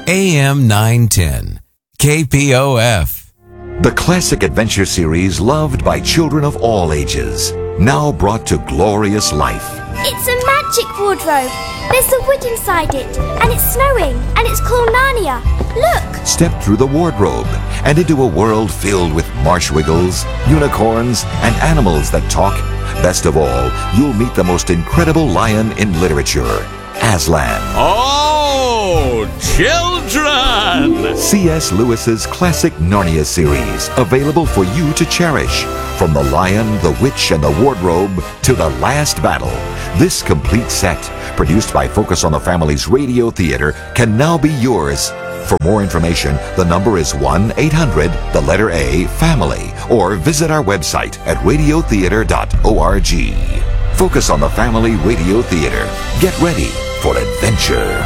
AM 910, KPOF. The classic adventure series loved by children of all ages, now brought to glorious life. It's a magic wardrobe. There's a wood inside it, and it's snowing, and it's called Narnia. Look! Step through the wardrobe and into a world filled with marsh wiggles, unicorns, and animals that talk. Best of all, you'll meet the most incredible lion in literature, Aslan. Oh, children! C.S. Lewis's classic Narnia series, available for you to cherish. From The Lion, the Witch, and the Wardrobe to The Last Battle, this complete set, produced by Focus on the Family's Radio Theater, can now be yours. For more information, the number is 1-800-A-FAMILY, or visit our website at radiotheater.org. Focus on the Family Radio Theater. Get ready for adventure.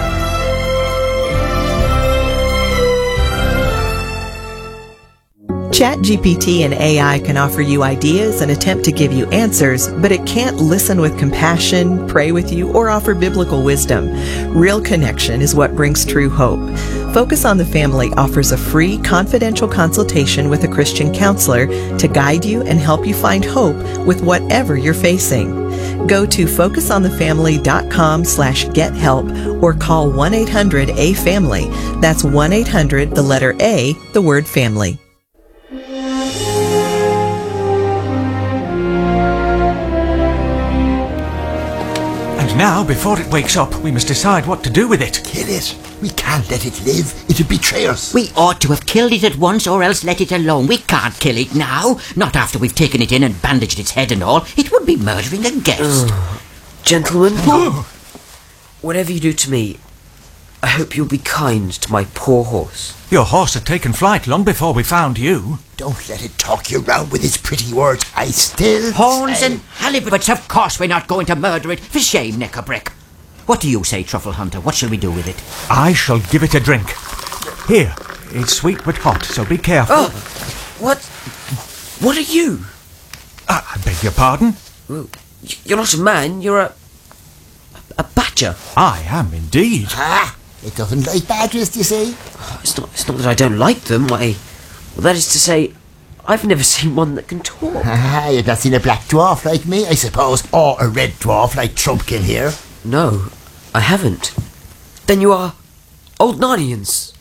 ChatGPT and AI can offer you ideas and attempt to give you answers, but it can't listen with compassion, pray with you, or offer biblical wisdom. Real connection is what brings true hope. Focus on the Family offers a free, confidential consultation with a Christian counselor to guide you and help you find hope with whatever you're facing. Go to focusonthefamily.com/gethelp or call 1-800-A-FAMILY. That's 1-800, the letter A, the word family. And now, before it wakes up, we must decide what to do with it. Kill it. We can't let it live. It'll betray us. We ought to have killed it at once or else let it alone. We can't kill it now. Not after we've taken it in and bandaged its head and all. It would be murdering a guest. Gentlemen, whatever you do to me, I hope you'll be kind to my poor horse. Your horse had taken flight long before we found you. Don't let it talk you round with its pretty words. I still Horns say... and halibuts, of course we're not going to murder it. For shame, Knickerbrick. What do you say, Truffle Hunter? What shall we do with it? I shall give it a drink. Here, it's sweet but hot, so be careful. Oh, what are you? I beg your pardon? Well, you're not a man, you're a badger. I am indeed. Ah, it doesn't like badgers, you see. It's not that I don't like them. Well, that is to say, I've never seen one that can talk. Ah, you've not seen a black dwarf like me, I suppose, or a red dwarf like Trumpkin here. No, I haven't. Then you are old Narnians.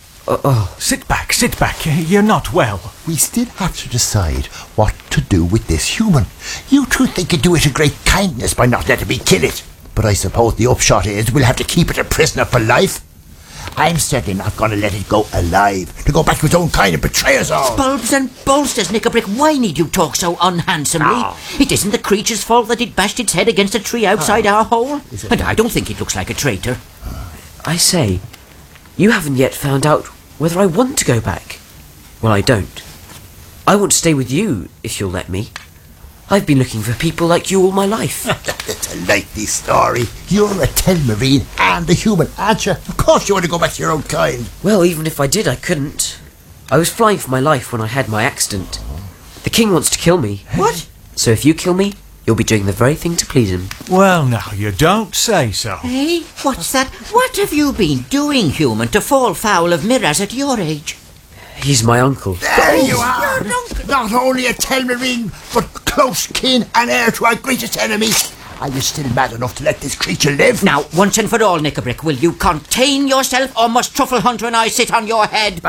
Sit back. You're not well. We still have to decide what to do with this human. You two think you'd do it a great kindness by not letting me kill it. But I suppose the upshot is we'll have to keep it a prisoner for life. I'm certainly not going to let it go alive, to go back to its own kind and betray us all. Bulbs and bolsters, Knickerbrick, why need you talk so unhandsomely? It isn't the creature's fault that it bashed its head against a tree outside our hole. And I don't think it looks like a traitor. I say, you haven't yet found out whether I want to go back. Well, I don't. I want to stay with you, if you'll let me. I've been looking for people like you all my life. That's a likely story. You're a Telmarine and a human, aren't you? Of course you want to go back to your own kind. Well, even if I did, I couldn't. I was flying for my life when I had my accident. The king wants to kill me. What? So if you kill me, you'll be doing the very thing to please him. Well, now, you don't say so. Hey, what's that? What have you been doing, human, to fall foul of Miraz at your age? He's my uncle. There you are. Not only a Telmarine, but close kin and heir to our greatest enemy. Are you still mad enough to let this creature live? Now, once and for all, Knickerbrick, will you contain yourself, or must Truffle Hunter and I sit on your head?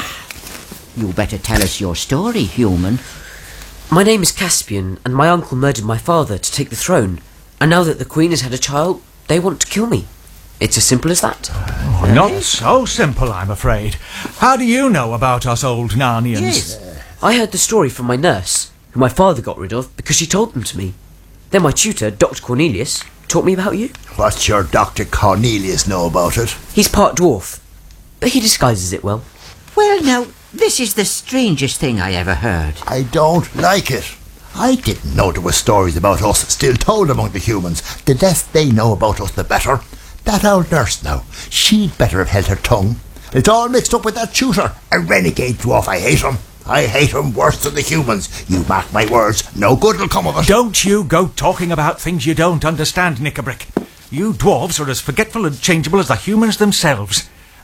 You better tell us your story, human. My name is Caspian, and my uncle murdered my father to take the throne. And now that the Queen has had a child, they want to kill me. It's as simple as that. Not so simple, I'm afraid. How do you know about us old Narnians? Yes. I heard the story from my nurse, who my father got rid of because she told them to me. Then my tutor, Dr. Cornelius, taught me about you. What's your Dr. Cornelius know about it? He's part dwarf, but he disguises it well. Well, now, this is the strangest thing I ever heard. I don't like it. I didn't know there were stories about us still told among the humans. The less they know about us, the better. That old nurse now, she'd better have held her tongue. It's all mixed up with that tutor, a renegade dwarf. I hate him. I hate him worse than the humans. You mark my words, no good will come of it. Don't you go talking about things you don't understand, Knickerbrick. You dwarves are as forgetful and changeable as the humans themselves.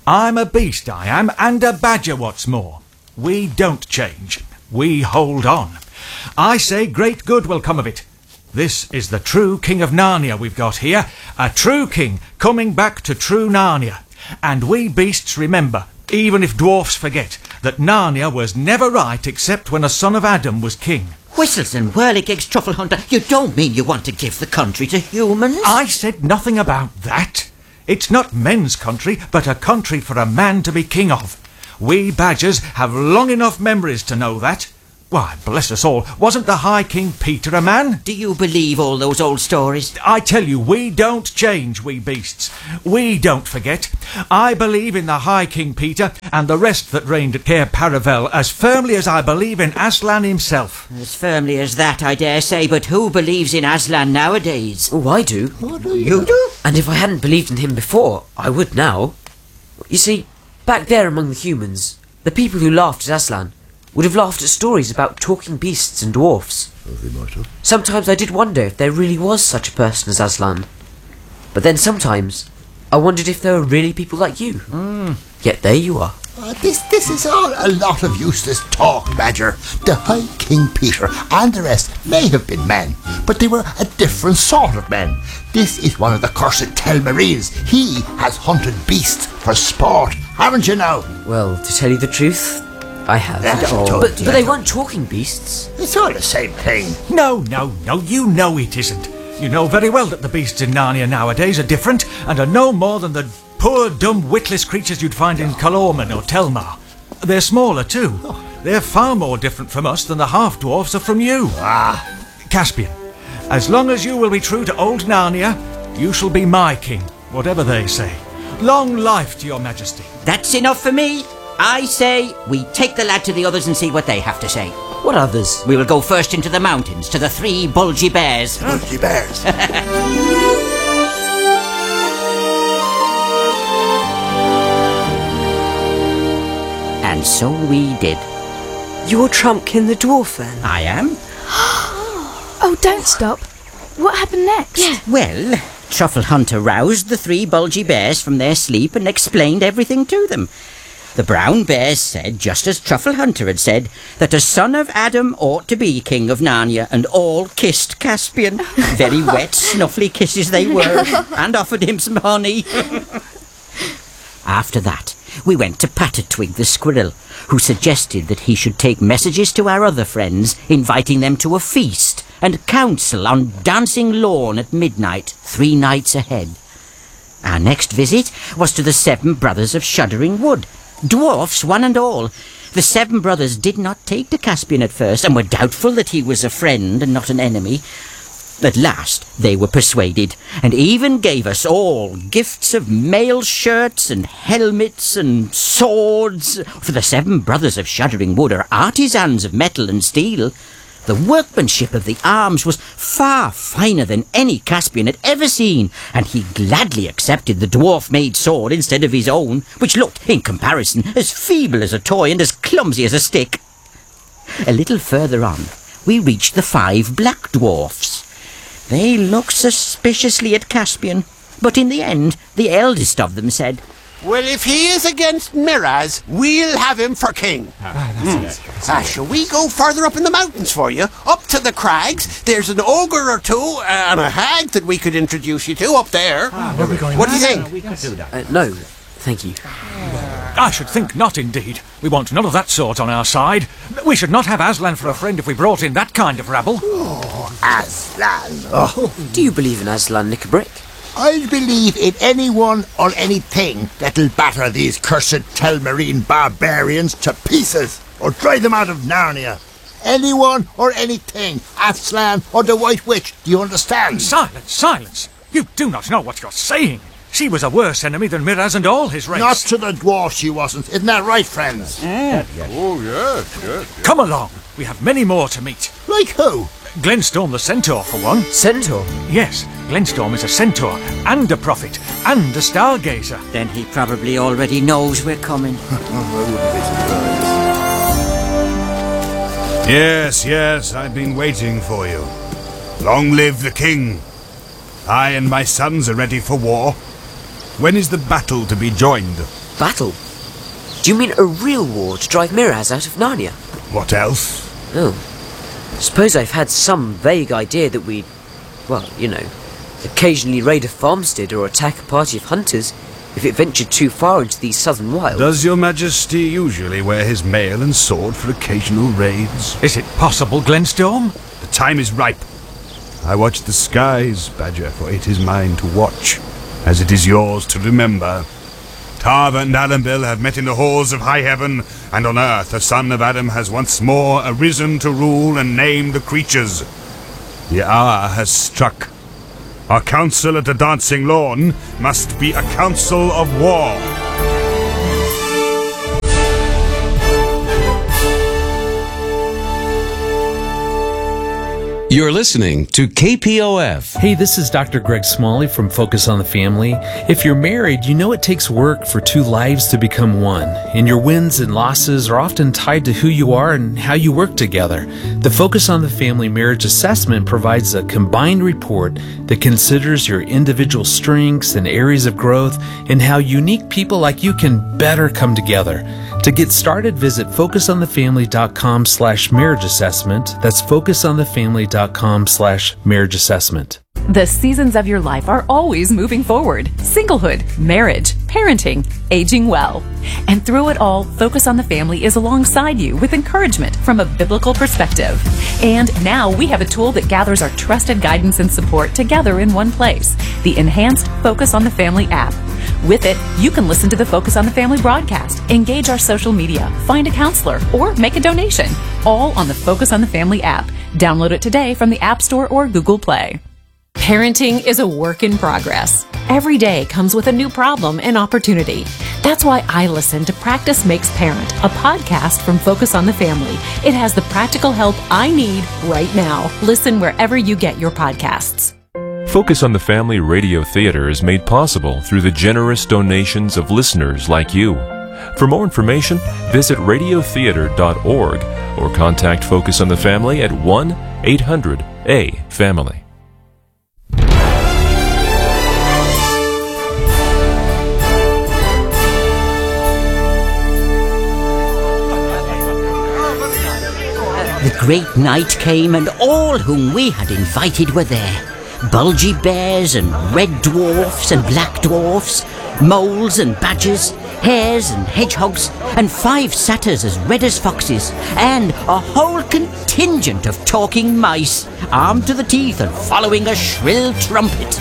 I'm a beast, I am, and a badger, what's more. We don't change. We hold on. I say great good will come of it. This is the true King of Narnia we've got here, a true king coming back to true Narnia. And we beasts remember, even if dwarfs forget, that Narnia was never right except when a son of Adam was king. Whistles and whirligigs, Truffle Hunter, you don't mean you want to give the country to humans? I said nothing about that. It's not men's country, but a country for a man to be king of. We badgers have long enough memories to know that. Why, bless us all, wasn't the High King Peter a man? Do you believe all those old stories? I tell you, we don't change, we beasts. We don't forget. I believe in the High King Peter and the rest that reigned at Cair Paravel as firmly as I believe in Aslan himself. As firmly as that, I dare say, but who believes in Aslan nowadays? Oh, I do. What do you do? And if I hadn't believed in him before, I would now. You see, back there among the humans, the people who laughed at Aslan would have laughed at stories about talking beasts and dwarfs. Oh, they might have. Sometimes I did wonder if there really was such a person as Aslan. But then sometimes I wondered if there were really people like you. Yet there you are. This is all a lot of useless talk, Badger. The High King Peter and the rest may have been men, but they were a different sort of men. This is one of the cursed Telmarines. He has hunted beasts for sport, haven't you now? Well, to tell you the truth, I have. But they weren't talking beasts. It's all the same thing. No, you know it isn't. You know very well that the beasts in Narnia nowadays are different and are no more than the poor, dumb, witless creatures you'd find in Calormen or Telmar. They're smaller too. They're far more different from us than the half-dwarfs are from you. Caspian, as long as you will be true to old Narnia, you shall be my king, whatever they say. Long life to your majesty. That's enough for me. I say we take the lad to the others and see what they have to say. What others? We will go first into the mountains, to the 3 bulgy bears. Bulgy bears. And so we did. You're Trumpkin the dwarf, then? I am. Oh, don't stop. What happened next? Well, Truffle Hunter roused the 3 bulgy bears from their sleep and explained everything to them. The brown bears said, just as Truffle Hunter had said, that a son of Adam ought to be king of Narnia, and all kissed Caspian. Very wet, snuffly kisses they were, and offered him some honey. After that, we went to Pattertwig the squirrel, who suggested that he should take messages to our other friends, inviting them to a feast and council on Dancing Lawn at midnight, 3 nights ahead. Our next visit was to the 7 brothers of Shuddering Wood, dwarfs one and all. The 7 brothers did not take to Caspian at first, and were doubtful that he was a friend and not an enemy. At last they were persuaded, and even gave us all gifts of mail shirts and helmets and swords, for the 7 brothers of Shuddering Wood are artisans of metal and steel. The workmanship of the arms was far finer than any Caspian had ever seen, and he gladly accepted the dwarf-made sword instead of his own, which looked, in comparison, as feeble as a toy and as clumsy as a stick. A little further on, we reached the 5 black dwarfs. They looked suspiciously at Caspian, but in the end, the eldest of them said, "Well, if he is against Miraz, we'll have him for king." Shall we go further up in the mountains for you? Up to the crags. There's an ogre or 2 and a hag that we could introduce you to up there. What do you think? No, thank you. I should think not, indeed. We want none of that sort on our side. We should not have Aslan for a friend if we brought in that kind of rabble. Aslan. Do you believe in Aslan, Nickabrick? I believe in anyone or anything that'll batter these cursed Telmarine barbarians to pieces, or drive them out of Narnia. Anyone or anything, Aslan or the White Witch, do you understand? Silence, silence! You do not know what you're saying. She was a worse enemy than Miraz and all his race. Not to the dwarf she wasn't. Isn't that right, friends? Oh, yes. Come along. We have many more to meet. Like who? Glenstorm the Centaur, for one. Centaur? Yes, Glenstorm is a centaur, and a prophet, and a stargazer. Then he probably already knows we're coming. Yes, I've been waiting for you. Long live the king. I and my sons are ready for war. When is the battle to be joined? Battle? Do you mean a real war to drive Miraz out of Narnia? What else? Oh. Suppose I've had some vague idea that we'd, well, you know, occasionally raid a farmstead or attack a party of hunters if it ventured too far into these southern wilds. Does your majesty usually wear his mail and sword for occasional raids? Is it possible, Glenstorm? The time is ripe. I watch the skies, Badger, for it is mine to watch, as it is yours to remember. Tarva and Alambil have met in the halls of high heaven, and on earth a son of Adam has once more arisen to rule and name the creatures. The hour has struck. Our council at the Dancing Lawn must be a council of war. You're listening to KPOF. Hey, this is Dr. Greg Smalley from Focus on the Family. If you're married, you know it takes work for two lives to become one, and your wins and losses are often tied to who you are and how you work together. The Focus on the Family Marriage Assessment provides a combined report that considers your individual strengths and areas of growth and how unique people like you can better come together. To get started, visit focusonthefamily.com/marriage assessment. That's focusonthefamily.com/marriage assessment. The seasons of your life are always moving forward. Singlehood, marriage, parenting, aging well. And through it all, Focus on the Family is alongside you with encouragement from a biblical perspective. And now we have a tool that gathers our trusted guidance and support together in one place, the enhanced Focus on the Family app. With it, you can listen to the Focus on the Family broadcast, engage our social media, find a counselor, or make a donation, all on the Focus on the Family app. Download it today from the App Store or Google Play. Parenting is a work in progress. Every day comes with a new problem and opportunity. That's why I listen to Practice Makes Parent, a podcast from Focus on the Family. It has the practical help I need right now. Listen wherever you get your podcasts. Focus on the Family Radio Theater is made possible through the generous donations of listeners like you. For more information, visit radiotheater.org or contact Focus on the Family at 1-800-A-FAMILY. The great night came, and all whom we had invited were there. Bulgy bears and red dwarfs and black dwarfs, moles and badgers, hares and hedgehogs, and 5 satyrs as red as foxes, and a whole contingent of talking mice, armed to the teeth and following a shrill trumpet.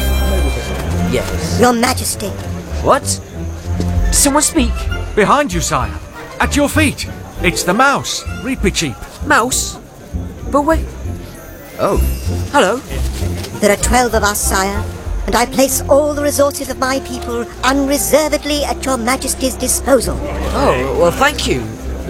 Yes. Your Majesty. What? Someone speak. Behind you, sire. At your feet. It's the mouse, Reepicheep. Mouse? But wait. Oh. Hello. There are 12 of us, sire, and I place all the resources of my people unreservedly at your Majesty's disposal. Oh, well, thank you,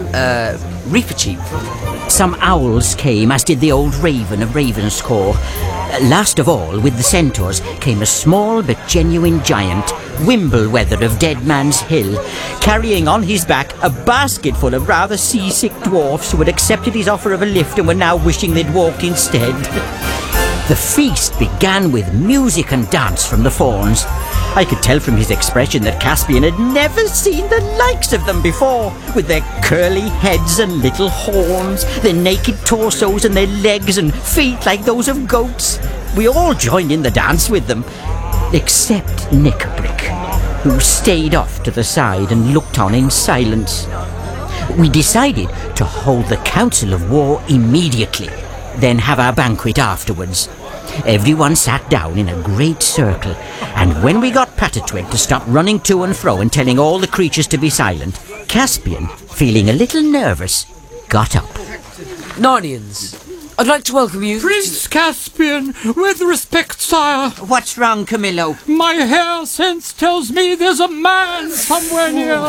Reepicheep. Some owls came, as did the old raven of Ravenscaw. Last of all, with the centaurs, came a small but genuine giant, Wimbleweather of Dead Man's Hill, carrying on his back a basket full of rather seasick dwarfs who had accepted his offer of a lift and were now wishing they'd walked instead. The feast began with music and dance from the fauns. I could tell from his expression that Caspian had never seen the likes of them before, with their curly heads and little horns, their naked torsos and their legs and feet like those of goats. We all joined in the dance with them, except Nickabrick, who stayed off to the side and looked on in silence. We decided to hold the Council of War immediately, then have our banquet afterwards. Everyone sat down in a great circle, and when we got Patatwig to stop running to and fro and telling all the creatures to be silent, Caspian, feeling a little nervous, got up. Narnians, I'd like to welcome you. Prince Caspian, with respect, sire. What's wrong, Camillo? My hair sense tells me there's a man somewhere near.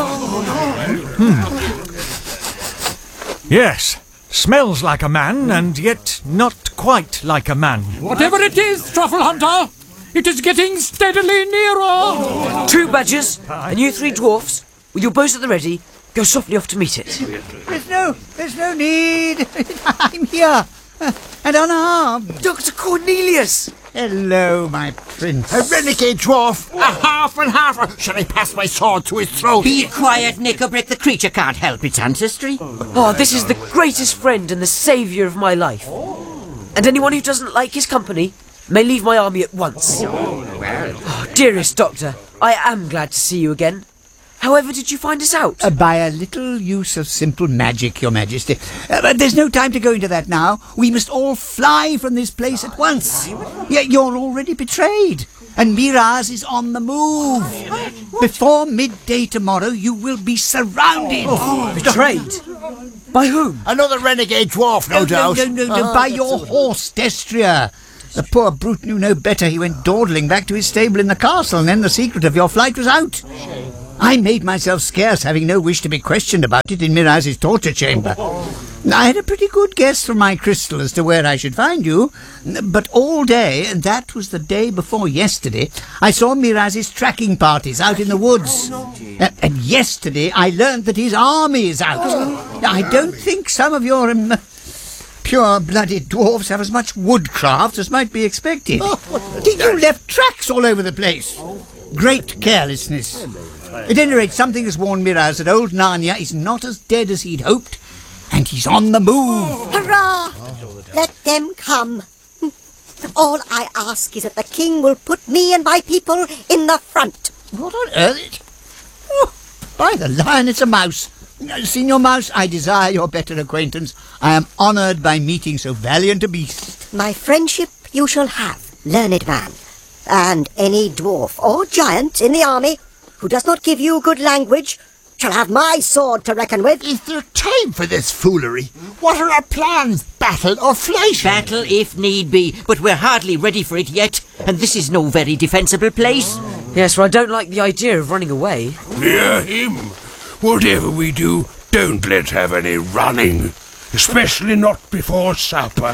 Yes. Smells like a man, and yet not quite like a man. Whatever it is, Truffle Hunter, it is getting steadily nearer. 2 badgers, and you 3 dwarfs, with your bows at the ready, go softly off to meet it. There's no need. I'm here. And unarmed. Dr. Cornelius! Hello, my prince. A renegade dwarf! A half and half! Shall I pass my sword to his throat? Be quiet, Nickelbrick. The creature can't help its ancestry. Oh, this is the greatest friend and the saviour of my life. And anyone who doesn't like his company may leave my army at once. Oh, dearest Doctor, I am glad to see you again. However did you find us out? By a little use of simple magic, Your Majesty. But there's no time to go into that now. We must all fly from this place at once. You're already betrayed, and Miraz is on the move. Before midday tomorrow, you will be surrounded. Betrayed? By whom? Another renegade dwarf, no doubt. No, by your horse, Destria. The poor brute knew no better. He went dawdling back to his stable in the castle, and then the secret of your flight was out. I made myself scarce, having no wish to be questioned about it in Miraz's torture chamber. I had a pretty good guess from my crystal as to where I should find you, but all day, and that was the day before yesterday, I saw Miraz's tracking parties out in the woods. And yesterday I learned that his army is out. I don't think some of your pure-blooded dwarves have as much woodcraft as might be expected. You left tracks all over the place. Great carelessness. At any rate, something has warned Miraz that old Narnia is not as dead as he'd hoped, and he's on the move. Hurrah! Let them come. All I ask is that the king will put me and my people in the front. What on earth? Oh, by the lion, it's a mouse. Signor Mouse, I desire your better acquaintance. I am honoured by meeting so valiant a beast. My friendship you shall have, learned man, and any dwarf or giant in the army who does not give you good language shall have my sword to reckon with. Is there time for this foolery? What are our plans? Battle or flight? Battle if need be, but we're hardly ready for it yet, and this is no very defensible place. Yes, well, I don't like the idea of running away. Hear him. Whatever we do, don't let's have any running, especially not before supper,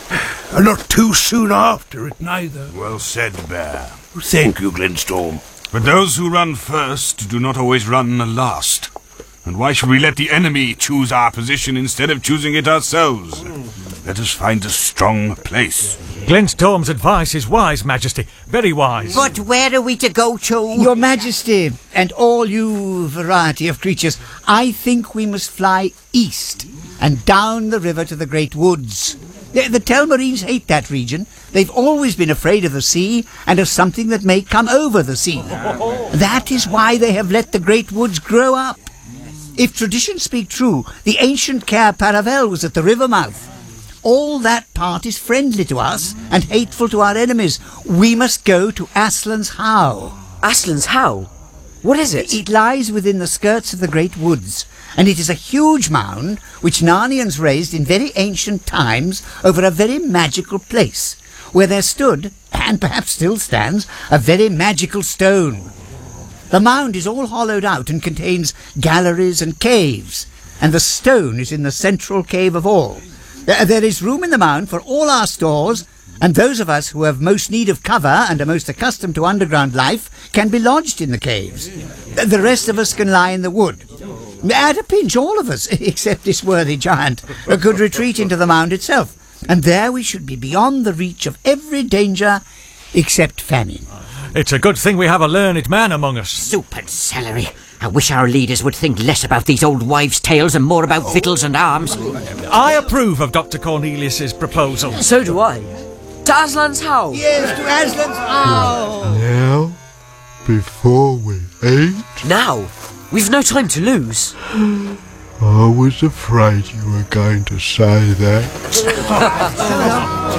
and not too soon after it neither. Well said, Bear. Thank you, Glenstorm. But those who run first do not always run last. And why should we let the enemy choose our position instead of choosing it ourselves? Let us find a strong place. Glenstorm's advice is wise, Majesty. Very wise. But where are we to go to? Your Majesty, and all you variety of creatures, I think we must fly east and down the river to the great woods. The Telmarines hate that region. They've always been afraid of the sea and of something that may come over the sea. That is why they have let the great woods grow up. If traditions speak true, the ancient Caer Paravel was at the river mouth. All that part is friendly to us and hateful to our enemies. We must go to Aslan's How. Aslan's How? What is it? It lies within the skirts of the great woods, and it is a huge mound which Narnians raised in very ancient times over a very magical place, where there stood, and perhaps still stands, a very magical stone. The mound is all hollowed out and contains galleries and caves, and the stone is in the central cave of all. There is room in the mound for all our stores, and those of us who have most need of cover and are most accustomed to underground life can be lodged in the caves. The rest of us can lie in the wood. At a pinch, all of us, except this worthy giant, could retreat into the mound itself, and there we should be beyond the reach of every danger except famine. It's a good thing we have a learned man among us. Soup and celery. I wish our leaders would think less about these old wives' tales and more about victuals and arms. I approve of Dr. Cornelius's proposal. So do I. To Aslan's How. Yes, to Aslan's How. Now, before we eat. Now? We've no time to lose. I was afraid you were going to say that.